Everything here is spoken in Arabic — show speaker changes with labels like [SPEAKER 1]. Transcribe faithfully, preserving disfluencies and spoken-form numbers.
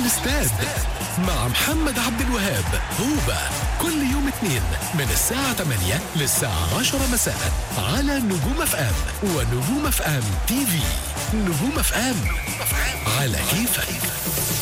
[SPEAKER 1] الاستاد مع محمد عبد الوهاب. هوبا كل يوم اثنين من الساعة ثمانية للساعة عشرة مساء على نجوم اف ام ونجوم اف ام تي في. نجوم اف ام على كيفك.